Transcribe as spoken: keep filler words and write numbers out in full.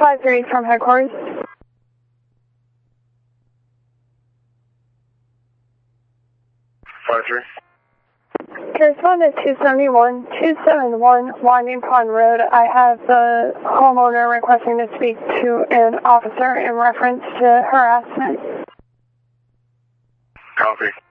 five three from headquarters. five three. Correspondent two seventy-one, two seventy-one, Winding Pond Road. I have the homeowner requesting to speak to an officer in reference to harassment. Copy.